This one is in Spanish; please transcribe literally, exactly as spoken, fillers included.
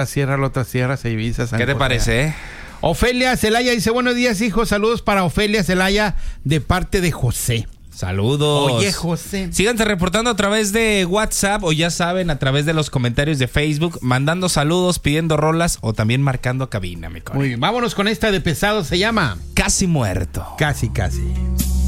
sierra, la otra sierra, se divisa. San ¿Qué te José. parece, eh? Ofelia Celaya dice, buenos días, hijo. Saludos para Ofelia Celaya de parte de José. Saludos. Oye, José. Síganse reportando a través de WhatsApp o ya saben, a través de los comentarios de Facebook, mandando saludos, pidiendo rolas o también marcando cabina, mi coño. Muy bien, vámonos con esta de pesado, se llama Casi Muerto. Casi, Casi.